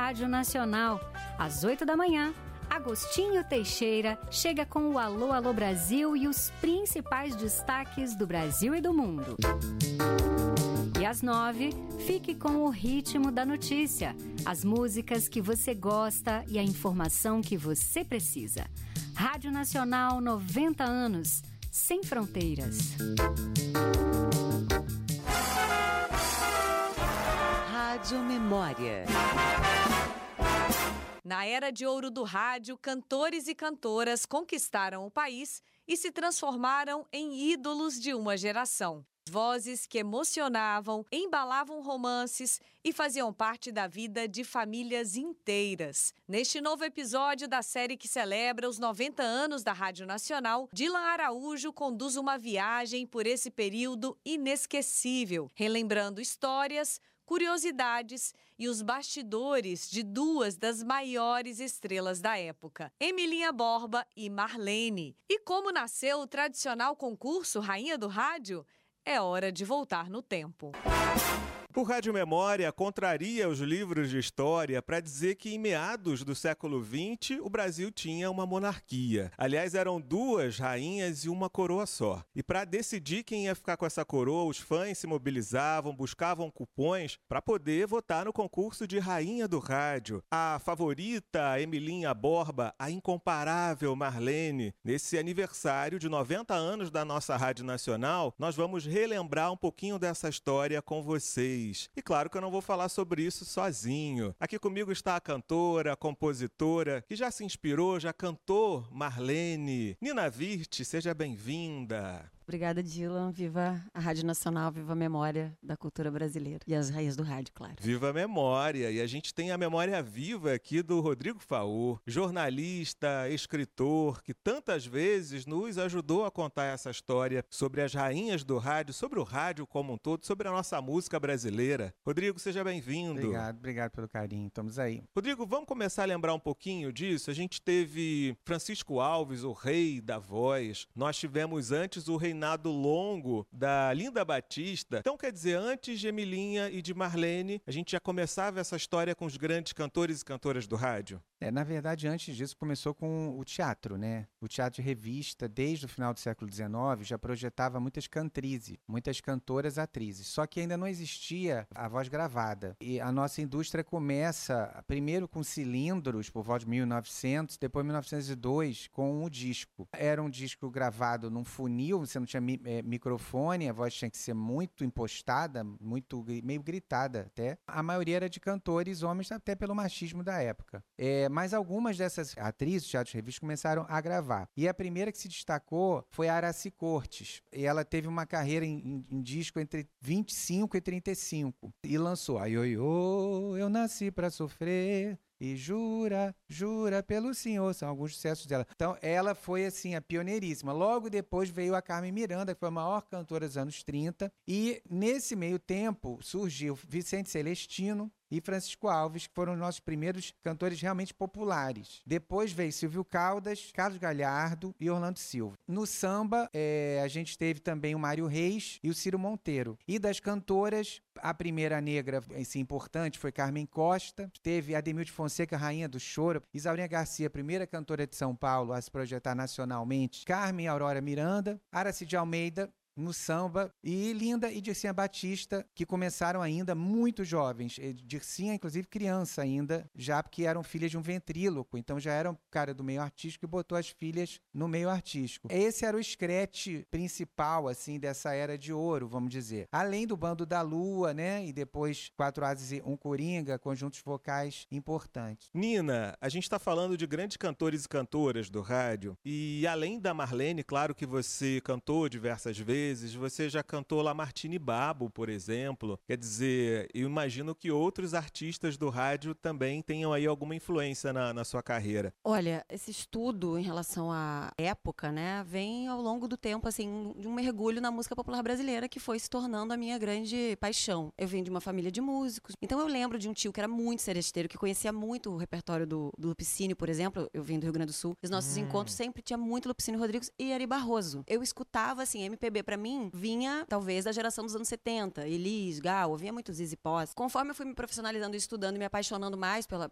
Rádio Nacional. Às 8 da manhã, Agostinho Teixeira chega com o Alô, Alô Brasil e os principais destaques do Brasil e do mundo. E às 9, fique com o ritmo da notícia, as músicas que você gosta e a informação que você precisa. Rádio Nacional 90 anos, sem fronteiras. Rádio Memória. Na era de ouro do rádio, cantores e cantoras conquistaram o país e se transformaram em ídolos de uma geração. Vozes que emocionavam, embalavam romances e faziam parte da vida de famílias inteiras. Neste novo episódio da série que celebra os 90 anos da Rádio Nacional, Dylan Araújo conduz uma viagem por esse período inesquecível, relembrando histórias, curiosidades e os bastidores de duas das maiores estrelas da época, Emilinha Borba e Marlene. E como nasceu o tradicional concurso Rainha do Rádio? É hora de voltar no tempo. O Rádio Memória contraria os livros de história para dizer que em meados do século XX o Brasil tinha uma monarquia. Aliás, eram duas rainhas e uma coroa só. E para decidir quem ia ficar com essa coroa, os fãs se mobilizavam, buscavam cupons para poder votar no concurso de Rainha do Rádio. A favorita, Emilinha Borba, a incomparável Marlene. Nesse aniversário de 90 anos da nossa Rádio Nacional, nós vamos relembrar um pouquinho dessa história com vocês. E claro que eu não vou falar sobre isso sozinho. Aqui comigo está a cantora, a compositora, que já se inspirou, já cantou, Marlene. Nina Virte, seja bem-vinda. Obrigada, Dylan. Viva a Rádio Nacional, viva a memória da cultura brasileira. E as raízes do rádio, claro. Viva a memória. E a gente tem a memória viva aqui do Rodrigo Faur, jornalista, escritor, que tantas vezes nos ajudou a contar essa história sobre as rainhas do rádio, sobre o rádio como um todo, sobre a nossa música brasileira. Rodrigo, seja bem-vindo. Obrigado pelo carinho. Estamos aí. Rodrigo, vamos começar a lembrar um pouquinho disso? A gente teve Francisco Alves, o rei da voz. Nós tivemos antes o reinado longo da Linda Batista. Então, quer dizer, antes de Emilinha e de Marlene, a gente já começava essa história com os grandes cantores e cantoras do rádio? Na verdade, antes disso, começou com o teatro, né? O teatro de revista, desde o final do século XIX, já projetava muitas cantrizes, muitas cantoras atrizes. Só que ainda não existia a voz gravada. E a nossa indústria começa, primeiro com cilindros, por volta de 1900, depois 1902, com o disco. Era um disco gravado num funil, você não tinha microfone, a voz tinha que ser muito impostada, meio gritada até. A maioria era de cantores, homens, até pelo machismo da época. Mas algumas dessas atrizes de teatro de revista começaram a gravar. E a primeira que se destacou foi a Aracy Cortes. E ela teve uma carreira em disco entre 25 e 35. E lançou Ai, oi, oi, eu nasci pra sofrer. E jura, jura pelo senhor, são alguns sucessos dela. Então, ela foi, assim, a pioneiríssima. Logo depois veio a Carmen Miranda, que foi a maior cantora dos anos 30. E, nesse meio tempo, surgiu Vicente Celestino e Francisco Alves, que foram os nossos primeiros cantores realmente populares. Depois veio Silvio Caldas, Carlos Galhardo e Orlando Silva. No samba, a gente teve também o Mário Reis e o Ciro Monteiro. E das cantoras, a primeira negra, assim, importante, foi Carmen Costa. Teve Ademilde Fonseca, rainha do choro. Isaurinha Garcia, primeira cantora de São Paulo a se projetar nacionalmente. Carmen Aurora Miranda. Aracide Almeida, no samba, e Linda e Dircinha Batista, que começaram ainda muito jovens. Dircinha, inclusive, criança ainda, já porque eram filhas de um ventríloco, então já era um cara do meio artístico e botou as filhas no meio artístico. Esse era o escrete principal, assim, dessa era de ouro, vamos dizer. Além do Bando da Lua, né, e depois Quatro Asas e um Coringa, conjuntos vocais importantes. Nina, a gente está falando de grandes cantores e cantoras do rádio, e além da Marlene, claro que você cantou diversas vezes, você já cantou Lamartine Babo, por exemplo. Quer dizer, eu imagino que outros artistas do rádio também tenham aí alguma influência na sua carreira. Olha, esse estudo em relação à época, né, vem ao longo do tempo, assim, de um mergulho na música popular brasileira que foi se tornando a minha grande paixão. Eu venho de uma família de músicos, então eu lembro de um tio que era muito seresteiro, que conhecia muito o repertório do Lupicínio, por exemplo. Eu venho do Rio Grande do Sul. Os nossos encontros sempre tinha muito Lupicínio Rodrigues e Ari Barroso. Eu escutava, assim, MPB pra mim, vinha, talvez, da geração dos anos 70. Elis, Gal, ouvia muito Zizi Posse. Conforme eu fui me profissionalizando, estudando e me apaixonando mais